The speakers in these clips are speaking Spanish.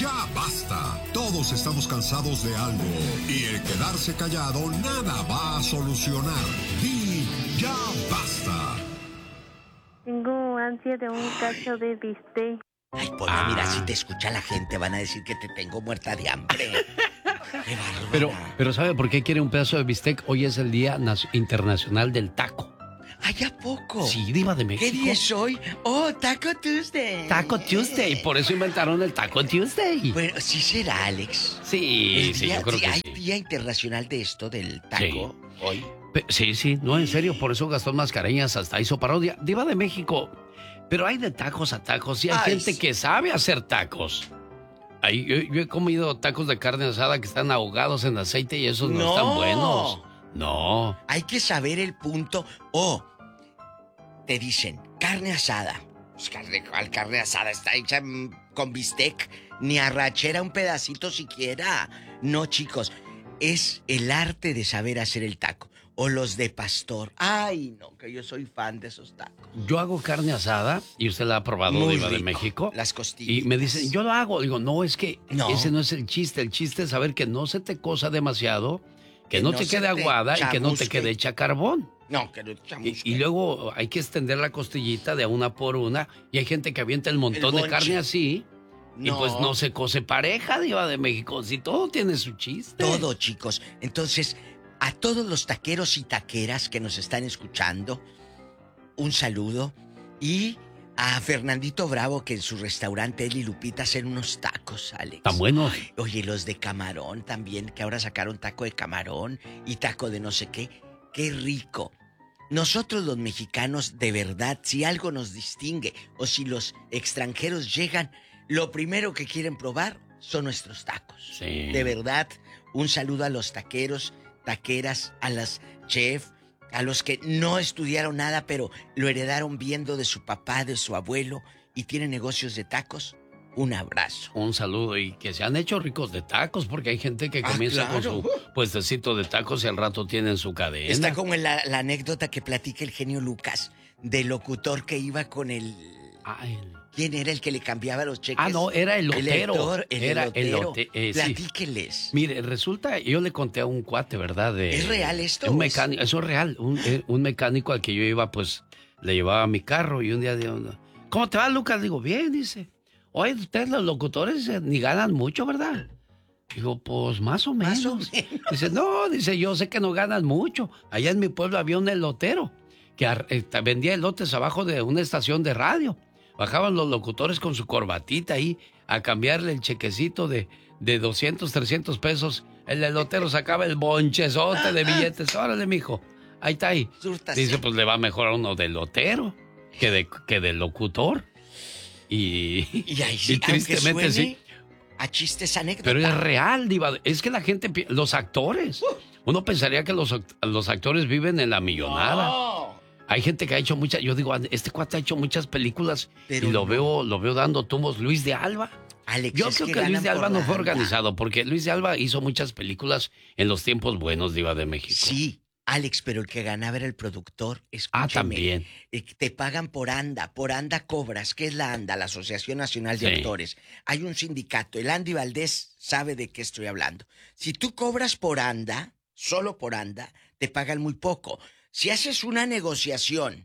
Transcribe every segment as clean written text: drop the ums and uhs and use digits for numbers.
Ya basta. Todos estamos cansados de algo. Y el quedarse callado nada va a solucionar. Di ya basta. Tengo ansia de un cacho de bistec. Ay, Pola, mira, si te escucha la gente van a decir que te tengo muerta de hambre. ¡Qué bárbara! Pero ¿sabe por qué quiere un pedazo de bistec? Hoy es el Día Internacional del Taco. ¿Ay, a poco? Sí, Diva de México. ¿Qué día es hoy? ¡Oh, Taco Tuesday! Taco Tuesday, por eso inventaron el Taco Tuesday. Bueno, sí será, Alex. Sí, yo creo que hay sí. Día Internacional de esto, del taco, hoy. Sí, no, en serio, por eso Gastón Mascareñas hasta hizo parodia. Diva de México, pero hay de tacos a tacos y hay gente que sabe hacer tacos. Yo he comido tacos de carne asada que están ahogados en aceite y esos no están buenos. No. Hay que saber el punto. Te dicen, carne asada. Pues carne asada está hecha con bistec, ni arrachera un pedacito siquiera. No, chicos, es el arte de saber hacer el taco. O los de pastor. Ay, no, que yo soy fan de esos tacos. Yo hago carne asada y usted la ha probado, Muy Diva de rico. México. Las costillas. Y me dicen, yo lo hago. Digo, no, es que ese no es el chiste. El chiste es saber que no se te cosa demasiado, que no te quede aguada y que no te quede hecha carbón. No, que no te chamusque. Y luego hay que extender la costillita de una por una. Y hay gente que avienta el montón de carne así. Y pues no se cose pareja, Diva de México. Si todo tiene su chiste. Todo, chicos. Entonces, a todos los taqueros y taqueras que nos están escuchando, un saludo. Y a Fernandito Bravo, que en su restaurante él y Lupita hacen unos tacos, Alex. Tan buenos. Oye, los de camarón también, que ahora sacaron taco de camarón y taco de no sé qué. ¡Qué rico! Nosotros los mexicanos, de verdad, si algo nos distingue o si los extranjeros llegan, lo primero que quieren probar son nuestros tacos. Sí. De verdad, un saludo a los taqueros, taqueras, a las chefs, a los que no estudiaron nada, pero lo heredaron viendo de su papá, de su abuelo, y tienen negocios de tacos. Un abrazo. Un saludo y que se han hecho ricos de tacos, porque hay gente que comienza con su puestecito de tacos y al rato tienen su cadena. Está como la anécdota que platica el genio Lucas, del locutor que iba con el... ¿Quién era el que le cambiaba los cheques? No, era el lotero. Era el lotero. Sí. Platíqueles. Mire, resulta, yo le conté a un cuate, ¿verdad? ¿Es real esto? Un mecánico, eso es real. Un mecánico al que yo iba, pues, le llevaba mi carro y un día dijo, ¿cómo te va, Lucas? Digo, bien, dice. Oye, ustedes los locutores ni ganan mucho, ¿verdad? Digo, pues más o menos. Dice, no, dice, yo sé que no ganan mucho. Allá en mi pueblo había un elotero que vendía elotes abajo de una estación de radio. Bajaban los locutores con su corbatita ahí a cambiarle el chequecito de 200, 300 pesos. El elotero sacaba el bonchezote de billetes. Órale, mijo, ahí está ahí. Dice, pues le va mejor a uno de elotero que de locutor. Y ahí sí, tristemente sí. A chistes anécdotas. Pero es real, Diva. Es que la gente, los actores. Uno pensaría que los actores viven en la millonada. No. Hay gente que ha hecho muchas. Yo digo, este cuate ha hecho muchas películas. Pero y lo veo dando tumbos. Luis de Alba. Alex, yo creo que Luis de Alba no fue organizado, porque Luis de Alba hizo muchas películas en los tiempos buenos, Diva de México. Sí. Alex, pero el que ganaba era el productor. Escúchame. También. Te pagan por ANDA cobras. ¿Qué es la ANDA? La Asociación Nacional de Actores. Hay un sindicato. El Andy Valdés sabe de qué estoy hablando. Si tú cobras por ANDA, solo por ANDA, te pagan muy poco. Si haces una negociación,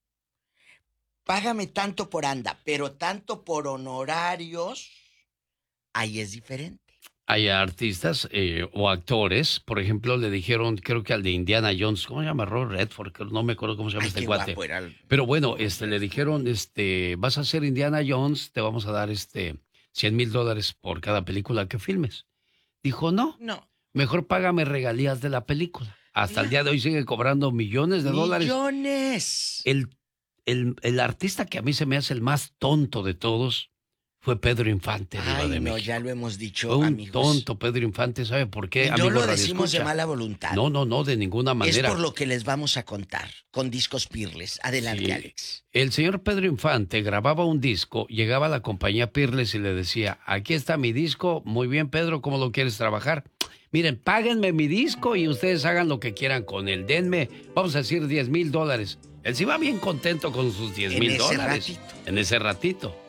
págame tanto por ANDA, pero tanto por honorarios, ahí es diferente. Hay artistas o actores, por ejemplo, le dijeron, creo que al de Indiana Jones, ¿cómo se llama? Robert Redford, no me acuerdo cómo se llama este cuate. Pero bueno, le dijeron, vas a ser Indiana Jones, te vamos a dar $100,000 por cada película que filmes. Dijo, no, mejor págame regalías de la película. Hasta el día de hoy sigue cobrando millones de dólares. ¡Millones! El artista que a mí se me hace el más tonto de todos fue Pedro Infante, Diva de México. Ya lo hemos dicho, fue un amigos. tonto Pedro Infante, ¿sabe por qué? Y no lo decimos de mala voluntad. No, de ninguna manera. Es por lo que les vamos a contar, con Discos Pirles. Adelante, Alex. El señor Pedro Infante grababa un disco, llegaba a la compañía Pirles y le decía, aquí está mi disco, muy bien, Pedro, ¿cómo lo quieres trabajar? Miren, páguenme mi disco y ustedes hagan lo que quieran con él. Denme, vamos a decir, $10,000. Él se iba bien contento con sus $10,000. En ese ratito.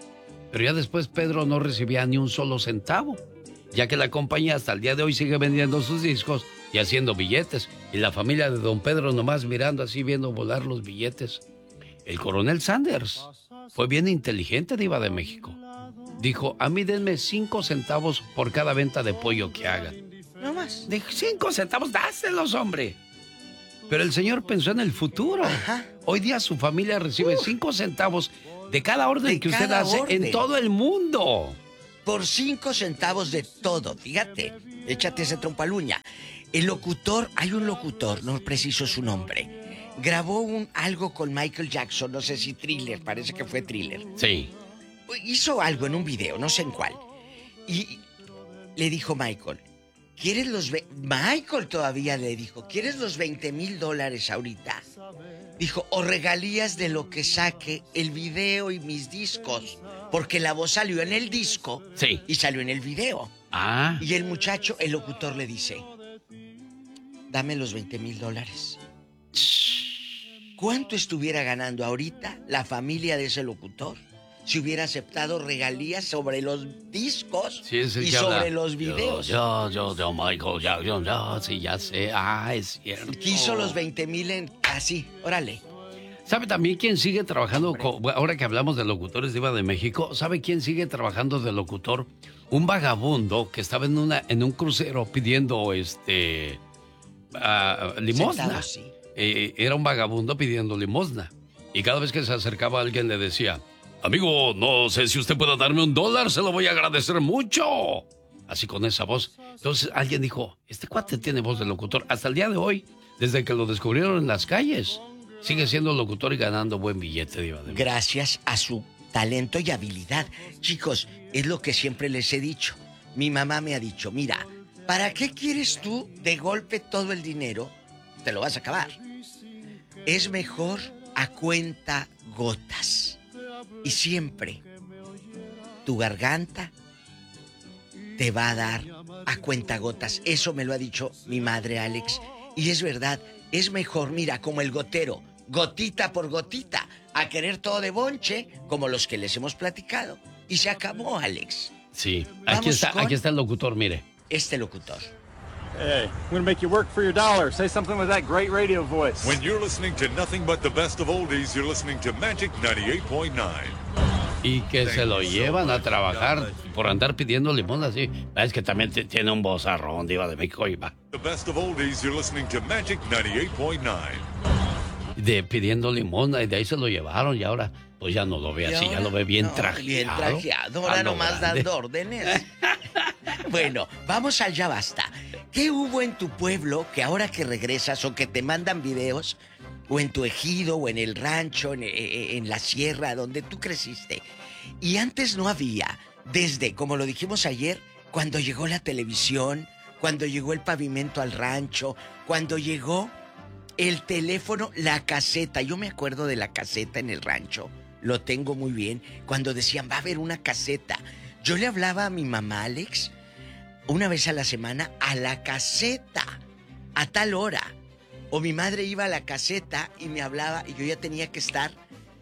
Pero ya después Pedro no recibía ni un solo centavo, ya que la compañía hasta el día de hoy sigue vendiendo sus discos y haciendo billetes. Y la familia de don Pedro nomás mirando así, viendo volar los billetes. El coronel Sanders fue bien inteligente, Diva de México. Dijo, a mí denme 5 centavos por cada venta de pollo que hagan. No más. De 5 centavos, dáselos, hombre. Pero el señor pensó en el futuro. Ajá. Hoy día su familia recibe 5 centavos de cada orden que usted hace en todo el mundo. Por 5 centavos de todo, fíjate. Échate ese trompaluña. El locutor, hay un locutor, no preciso su nombre. Grabó algo con Michael Jackson, no sé si Thriller, parece que fue Thriller. Sí. Hizo algo en un video, no sé en cuál. Y le dijo Michael, ¿quieres Michael todavía le dijo, ¿quieres los $20,000 ahorita? Dijo, o regalías de lo que saque el video y mis discos. Porque la voz salió en el disco. Sí. Y salió en el video. Ah. Y el muchacho, el locutor le dice, dame los $20,000. ¿Cuánto estuviera ganando ahorita la familia de ese locutor si hubiera aceptado regalías sobre los discos sí, es el y que sobre habla. los videos? Yo, Michael Jackson, sí, ya sé. Ah, es cierto. Quiso los 20,000 en... Así, órale. ¿Sabe también quién sigue trabajando? Ahora que hablamos de locutores, Diva de México, ¿sabe quién sigue trabajando de locutor? Un vagabundo que estaba en un crucero pidiendo limosna. Sentado, sí. Era un vagabundo pidiendo limosna. Y cada vez que se acercaba alguien le decía, amigo, no sé si usted puede darme $1, se lo voy a agradecer mucho. Así con esa voz. Entonces alguien dijo, este cuate tiene voz de locutor. Hasta el día de hoy, desde que lo descubrieron en las calles, sigue siendo locutor y ganando buen billete, Diva de México. Gracias a su talento y habilidad. Chicos, es lo que siempre les he dicho. Mi mamá me ha dicho, mira, ¿para qué quieres tú de golpe todo el dinero? Te lo vas a acabar. Es mejor a cuenta gotas. Y siempre tu garganta te va a dar a cuenta gotas. Eso me lo ha dicho mi madre, Alex. Y es verdad, es mejor, mira, como el gotero, gotita por gotita, a querer todo de bonche, como los que les hemos platicado. Y se acabó, Alex. Sí, aquí está el locutor, mire. Este locutor. Hey, I'm gonna make you work for your dollar. Say something with that great radio voice. When you're listening to nothing but the best of oldies, you're listening to Magic 98.9. Y que se lo llevan a trabajar por andar pidiendo limón así. Es que también tiene un vozarrón, Diva de México, y va. The best of oldies, you're listening to Magic 98.9. Pidiendo limosna y de ahí se lo llevaron y ahora pues ya no lo ve así, ya lo ve bien trajeado. Bien trajeado, ahora nomás dando órdenes. Bueno, vamos al ya basta. ¿Qué hubo en tu pueblo que ahora que regresas o que te mandan videos, o en tu ejido, o en el rancho, en la sierra, donde tú creciste? Y antes no había, desde, como lo dijimos ayer, cuando llegó la televisión, cuando llegó el pavimento al rancho, cuando llegó el teléfono, la caseta. Yo me acuerdo de la caseta en el rancho. Lo tengo muy bien. Cuando decían, va a haber una caseta. Yo le hablaba a mi mamá, Alex, una vez a la semana, a la caseta, a tal hora. O mi madre iba a la caseta y me hablaba y yo ya tenía que estar.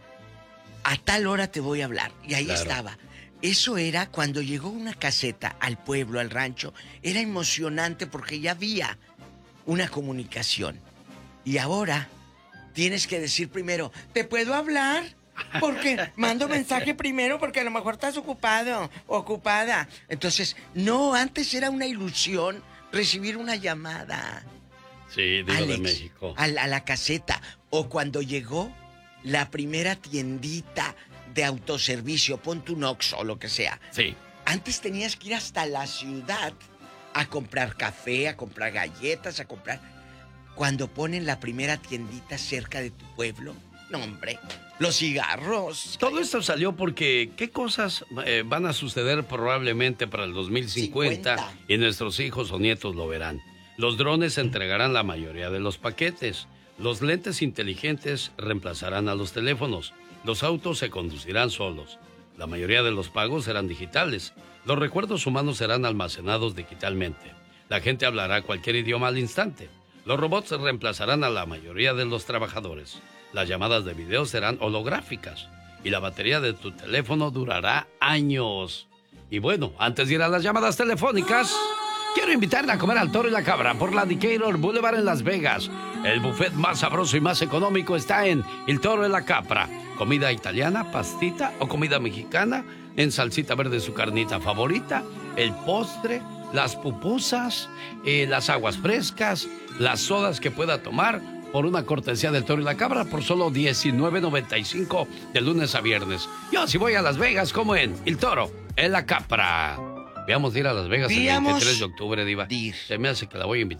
A tal hora te voy a hablar. Y ahí estaba. Eso era cuando llegó una caseta al pueblo, al rancho. Era emocionante porque ya había una comunicación. Y ahora tienes que decir primero, ¿te puedo hablar? Porque mando mensaje primero porque a lo mejor estás ocupado, ocupada. Entonces, no, antes era una ilusión recibir una llamada. Sí, Diva de México. A la caseta. O cuando llegó la primera tiendita de autoservicio, ponte un Oxxo o lo que sea. Sí. Antes tenías que ir hasta la ciudad a comprar café, a comprar galletas, a comprar... Cuando ponen la primera tiendita cerca de tu pueblo, no, hombre, los cigarros. Todo esto salió porque ¿qué cosas van a suceder probablemente para el 2050 y nuestros hijos o nietos lo verán? Los drones entregarán la mayoría de los paquetes. Los lentes inteligentes reemplazarán a los teléfonos. Los autos se conducirán solos. La mayoría de los pagos serán digitales. Los recuerdos humanos serán almacenados digitalmente. La gente hablará cualquier idioma al instante. Los robots reemplazarán a la mayoría de los trabajadores. Las llamadas de video serán holográficas. y la batería de tu teléfono durará años. Y bueno, antes de ir a las llamadas telefónicas, quiero invitarle a comer al Toro y la Cabra por la Decatur Boulevard en Las Vegas. El buffet más sabroso y más económico está en El Toro y la Cabra. Comida italiana, pastita o comida mexicana en salsita verde, su carnita favorita, el postre, las pupusas, las aguas frescas, las sodas que pueda tomar por una cortesía del Toro y la Cabra por solo $19.95 de lunes a viernes. Yo si voy a Las Vegas como en El Toro y la Cabra. Veamos de ir a Las Vegas el 23 de octubre, Diva. Se me hace que la voy a invitar.